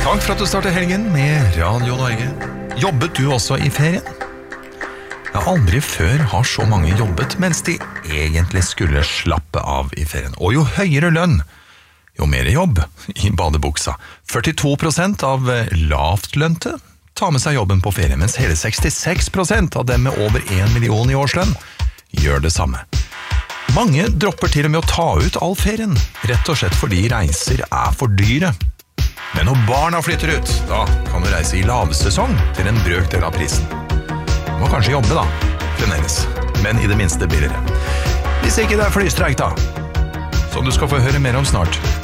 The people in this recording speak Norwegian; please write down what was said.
Takk for at du startet helgen med Radio Norge. Jobbet du også i ferien? Ja, aldri før har så mange jobbet mens de egentlig skulle slappe av i ferien. Og jo høyere lønn, jo mer jobb i badebuksa. 42% av lavtlønte tar med seg jobben på ferie, mens hele 66% av dem med over 1 million i årslønn gjør det samme. Mange dropper til og med å ta ut all ferien, rett og slett fordi reiser er for dyre. Men når barna flytter ut, da kan du reise i lavsesong til en brøkdel av prisen. Du må kanskje jobbe da, fremdeles, men i det minste billigere. Hvis ikke det er flystreik da, som du skal få høre mer om snart.